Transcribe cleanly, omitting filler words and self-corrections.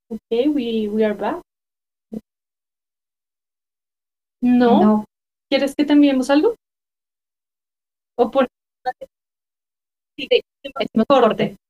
Okay, we are back. No, No, ¿quieres que te enviemos algo? O por sí, hicimos corte. corte.